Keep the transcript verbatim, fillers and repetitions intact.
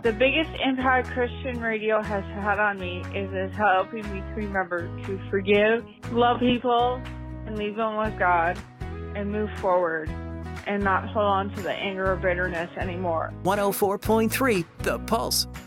The biggest impact Christian radio has had on me is, is helping me to remember to forgive, love people, and leave them with God, and move forward, and not hold on to the anger or bitterness anymore. one oh four point three The Pulse.